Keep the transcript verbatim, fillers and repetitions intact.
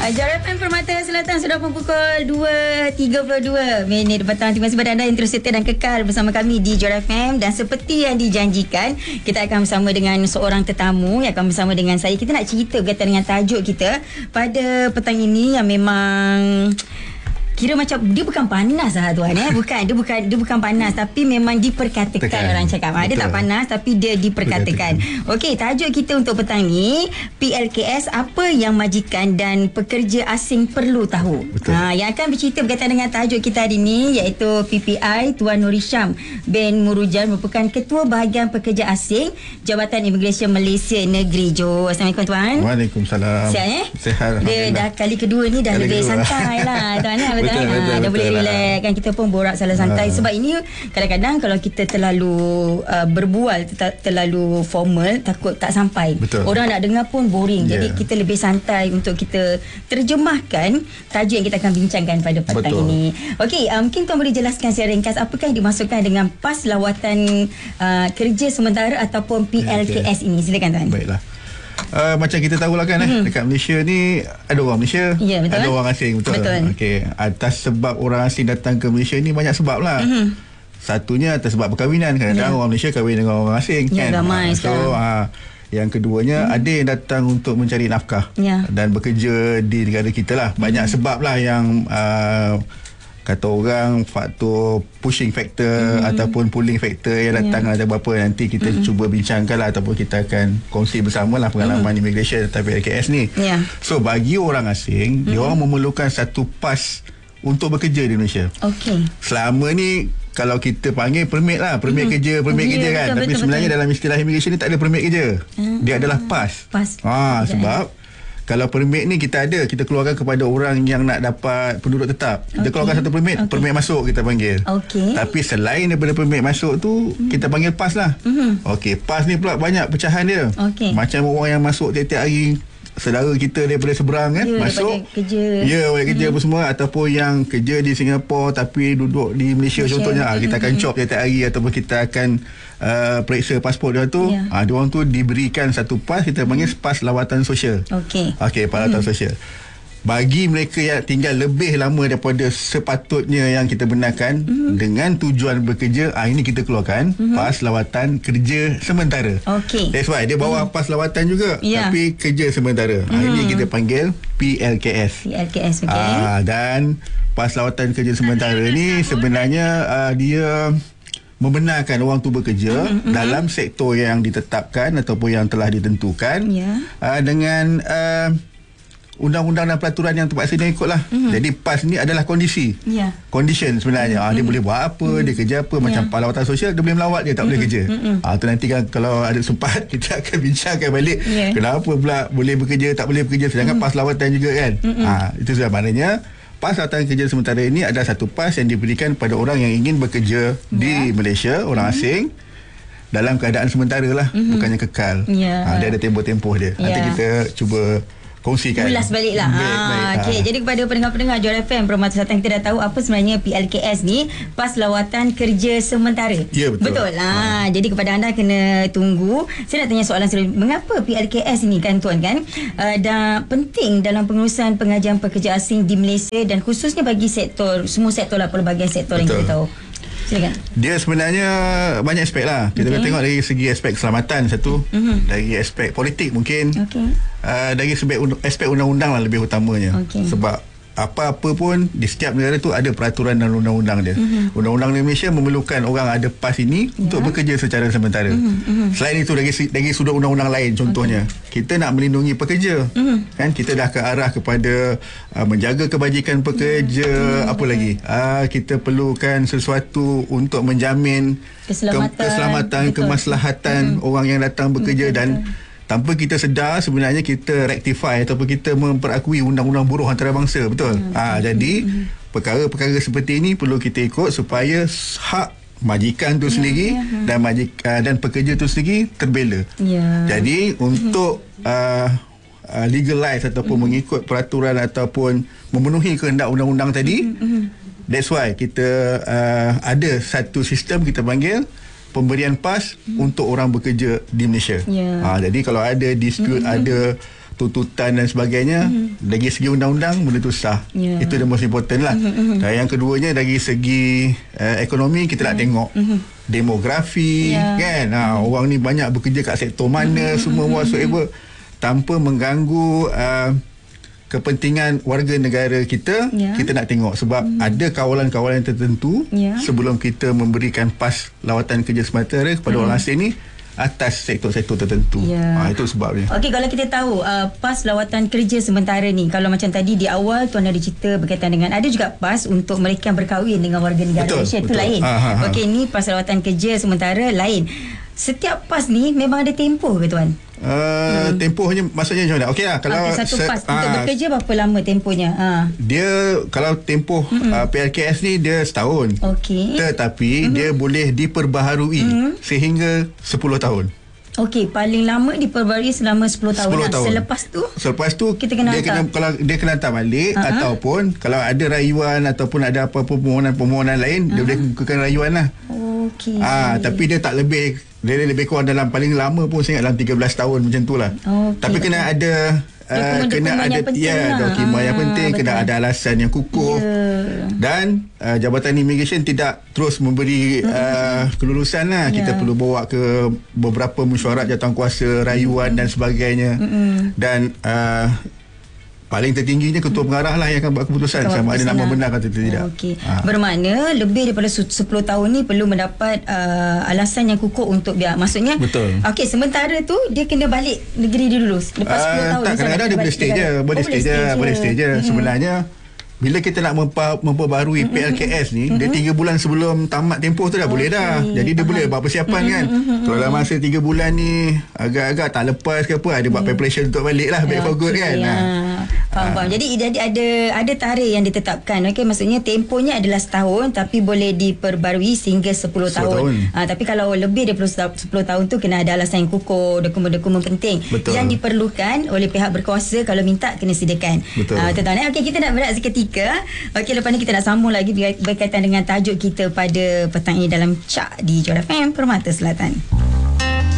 Ajar F M Permata Selatan sudah pukul dua tiga puluh dua minit petang. Terima kasih kepada anda yang terus setia dan kekal bersama kami di Ajar F M. Dan seperti yang dijanjikan, kita akan bersama dengan seorang tetamu yang akan bersama dengan saya. Kita nak cerita berkaitan dengan tajuk kita pada petang ini yang memang kira macam dia bukan panas lah tuan eh. Bukan, dia bukan dia bukan panas tapi memang diperkatakan. Tekan. Orang cakap. Ha, dia tak panas tapi dia diperkatakan. Okey, tajuk kita untuk petang ni P L K S, apa yang majikan dan pekerja asing perlu tahu. Ha, yang akan bercerita berkaitan dengan tajuk kita hari ni iaitu P P I Tuan Nur Hisham bin Murujan, merupakan Ketua Bahagian Pekerja Asing Jabatan Imigresen Malaysia Negeri Johor. Assalamualaikum tuan. Waalaikumsalam. Sihat eh? Sihat. Dia dah kali kedua ni dah kali lebih kedua. Santai lah tuan eh. Betul, betul, betul, ha, dah boleh relax kan, kita pun borak salah santai. Ha. Sebab ini kadang-kadang kalau kita terlalu uh, berbual ter- terlalu formal, takut tak sampai. Betul. Orang nak dengar pun boring. Yeah. Jadi kita lebih santai untuk kita terjemahkan tajuk yang kita akan bincangkan pada petang Betul. ini. Okey, uh, mungkin tuan boleh jelaskan secara ringkas apakah yang dimaksudkan dengan PAS lawatan uh, kerja sementara ataupun P L K S yeah, okay. ini. Silakan tuan. Baiklah. Uh, macam kita tahulah kan mm-hmm. eh, dekat Malaysia ni ada orang Malaysia, yeah, ada orang asing, betul. betul. Okey, atas sebab orang asing datang ke Malaysia ni banyak sebab lah. Mm-hmm. Satunya atas sebab perkahwinan, kadang-kadang yeah. orang Malaysia kahwin dengan orang asing yeah, kan. Ramai so uh, yang keduanya mm. ada yang datang untuk mencari nafkah yeah. dan bekerja di negara kita lah. Banyak mm. sebab lah yang uh, kata orang faktor pushing factor mm. ataupun pulling factor yang datang yeah. ada berapa, nanti kita mm. cuba bincangkan lah ataupun kita akan kongsi bersama lah pengalaman mm. immigration atau P L K S ni. Yeah. So bagi orang asing, mm. dia orang memerlukan satu PAS untuk bekerja di Malaysia. Okay. Selama ni kalau kita panggil permit lah, permit mm. kerja, permit yeah, kerja kan. Betul, Tapi betul, sebenarnya betul. dalam istilah immigration ni tak ada permit kerja. Mm. Dia adalah PAS. PAS. Ha, sebab kalau permit ni kita ada, kita keluarkan kepada orang yang nak dapat penduduk tetap. Kita okay. keluarkan satu permit, okay. permit masuk kita panggil. Okay. Tapi selain daripada permit masuk tu, mm. kita panggil PAS lah. Mm-hmm. Okey, PAS ni pula banyak pecahan dia. Okay. Macam orang yang masuk tiap-tiap hari, saudara kita daripada seberang kan, yeah, masuk kerja. Ya, balik kerja mm-hmm. apa semua, ataupun yang kerja di Singapura tapi duduk di Malaysia, Malaysia. contohnya, mm-hmm. kita akan chop tiap-tiap hari ataupun kita akan uh, periksa pasport dia tu. Yeah. Ah, dia orang tu diberikan satu PAS, kita panggil mm-hmm. PAS lawatan sosial. Okey. Okey, PAS lawatan mm-hmm. sosial. Bagi mereka yang tinggal lebih lama daripada sepatutnya yang kita benarkan mm-hmm. dengan tujuan bekerja, ah, ini kita keluarkan mm-hmm. PAS lawatan kerja sementara. Okey. That's why dia bawa mm. PAS lawatan juga, yeah. tapi kerja sementara. Mm. Ah, ini kita panggil P L K S. P L K S, okey. Ah, dan PAS lawatan kerja sementara ni sebenarnya uh, dia membenarkan orang tu bekerja mm-hmm. dalam sektor yang ditetapkan ataupun yang telah ditentukan, yeah. uh, dengan uh, undang-undang dan peraturan yang terpaksa dia ikutlah. Mm-hmm. Jadi PAS ni adalah kondisi. Yeah. Condition sebenarnya. Mm-hmm. Ah, dia boleh buat apa, mm-hmm. dia kerja apa, macam yeah. lawatan sosial dia boleh melawat, dia tak mm-hmm. boleh kerja. Mm-hmm. Ah, tu nanti kan kalau ada sempat kita akan bincangkan balik yeah. kenapa pula boleh bekerja, tak boleh bekerja, sedangkan mm-hmm. PAS lawatan juga kan. Mm-hmm. Ah, itu sebab maknanya PAS lawatan kerja sementara ini adalah satu PAS yang diberikan pada orang yang ingin bekerja yeah. di Malaysia, orang mm-hmm. asing, dalam keadaan sementara lah, mm-hmm. bukannya kekal. Yeah. Ah, dia ada tempoh-tempoh dia. Yeah. Nanti kita cuba kongsikan. Ulas balik lah. Baik, ha, baik, okay. ha. Jadi kepada pendengar-pendengar Ajar F M Permata Selatan, kita dah tahu apa sebenarnya P L K S ni, PAS lawatan kerja sementara. Ya, betul. Betul lah. Ha. Jadi kepada anda kena tunggu. Saya nak tanya soalan selanjutnya. Mengapa P L K S ni kan tuan kan uh, dah penting dalam pengurusan pengajian pekerja asing di Malaysia dan khususnya bagi sektor, semua sektor lah, pelbagai sektor betul. yang kita tahu. Silakan. Dia sebenarnya banyak aspek lah. Kita okay. tengok dari segi aspek keselamatan satu, mm-hmm. dari aspek politik mungkin, okay. uh, dari aspek, aspek undang-undang lah lebih utamanya. Okay. Sebab apa-apa pun di setiap negara tu ada peraturan dan undang-undang dia. Mm-hmm. Undang-undang di Malaysia memerlukan orang ada PAS ini yeah. untuk bekerja secara sementara. Mm-hmm. Selain itu dari, dari sudut undang-undang lain, contohnya okay. kita nak melindungi pekerja, mm-hmm. kan kita dah ke arah kepada uh, menjaga kebajikan pekerja, mm-hmm. apa lagi? Uh, kita perlukan sesuatu untuk menjamin keselamatan, ke, keselamatan kemaslahatan mm-hmm. orang yang datang bekerja, mm-hmm. dan tanpa kita sedar sebenarnya kita rectify ataupun kita memperakui undang-undang buruh antarabangsa, betul? Hmm. Ha, jadi hmm. perkara-perkara seperti ini perlu kita ikut supaya hak majikan tu ya, sendiri ya, ya. dan majik uh, dan pekerja tu sendiri terbela. Ya. Jadi untuk uh, uh, legalize ataupun hmm. mengikut peraturan ataupun memenuhi kehendak undang-undang tadi, hmm. that's why kita uh, ada satu sistem kita panggil pemberian PAS hmm. untuk orang bekerja di Malaysia. Yeah. Ha, jadi kalau ada dispute, hmm. ada tuntutan dan sebagainya. Mm-hmm. Dari segi undang-undang benda tu sah. Yeah. Itu the most important lah. Mm-hmm. Dan yang keduanya dari segi uh, ekonomi kita mm-hmm. nak tengok mm-hmm. demografi, yeah. kan. Ha, mm-hmm. Orang ni banyak bekerja kat sektor mana, mm-hmm. semua whatsoever, tanpa mengganggu uh, kepentingan warga negara kita. Yeah. Kita nak tengok sebab mm-hmm. ada kawalan-kawalan tertentu, yeah. sebelum kita memberikan pas lawatan kerja sementara kepada mm-hmm. orang asing ni atas sektor-sektor tertentu. Ya. Ha, itu sebabnya. Okey, kalau kita tahu uh, pas lawatan kerja sementara ni, kalau macam tadi di awal tuan ada cerita berkaitan dengan ada juga pas untuk mereka yang berkahwin dengan warga negara Malaysia, itu lain. Ha, ha, ha. Okey, ni pas lawatan kerja sementara lain. Setiap pas ni memang ada tempoh ke tuan? Uh, hmm. Tempohnya maksudnya macam mana? Okey lah, kalau okay, satu pas se- untuk ha, bekerja berapa lama tempohnya? Ha. Dia kalau tempoh uh, P R K S ni dia setahun. Okey. Tetapi mm-hmm. dia boleh diperbaharui mm-hmm. sehingga sepuluh tahun. Okey, paling lama diperbaharui selama sepuluh tahun. sepuluh tahun. Selepas tu? Selepas tu kita kena dia hantar. Kena, kalau dia kena hantar balik uh-huh. ataupun kalau ada rayuan ataupun ada apa-apa permohonan-permohonan lain, uh-huh. dia boleh kemukakan rayuan lah. Okey. Ah, tapi dia tak lebih, dia lebih kurang dalam paling lama pun saya ingat dalam tiga belas tahun macam tu lah. Okay, tapi kena okay. ada uh, kena ada ya lah. dokumen yang penting, ah, kena ada alasan yang kukuh. Yeah. Dan uh, Jabatan Immigration tidak terus memberi uh, kelulusan lah. Yeah. Kita perlu bawa ke beberapa mesyuarat jawatankuasa, rayuan mm-hmm. dan sebagainya. Mm-hmm. Dan uh, paling tertingginya ketua pengarah lah yang akan buat keputusan ketua sama ada nama benar atau tidak. Okey. Ha. Bermakna lebih daripada sepuluh tahun ni perlu mendapat uh, alasan yang kukuh untuk dia. Maksudnya betul. Okey, sementara tu dia kena balik negeri dia dulu. Lepas uh, sepuluh tahun. Tak, kadang-kadang dia boleh stay je, boleh stay je, boleh stay je. Hmm. Sebenarnya bila kita nak mempa- memperbarui mm-hmm. P R K S ni, mm-hmm. dia tiga bulan sebelum tamat tempoh tu dah okay. boleh dah. Jadi dia Faham. boleh buat persiapan mm-hmm. kan. Mm-hmm. Kalau dalam masa tiga bulan ni agak-agak tak lepas ke apa, ada buat mm. preparation untuk balik lah, back for good kan. Ya. Faham, faham. Jadi, jadi ada ada tarikh yang ditetapkan. Okey, maksudnya tempohnya adalah setahun tapi boleh diperbarui sehingga sepuluh tahun. tahun. Ha, tapi kalau lebih daripada sepuluh tahun tu kena ada alasan yang kukuh, dokumen-dokumen penting Betul. yang diperlukan oleh pihak berkuasa. Kalau minta kena sediakan. Betul. Ha, tuan-tuan, okey, kita nak berehat seketika. Okey, lepas ni kita nak sambung lagi berkaitan dengan tajuk kita pada petang ini dalam Cak di Johor F M Permata Selatan.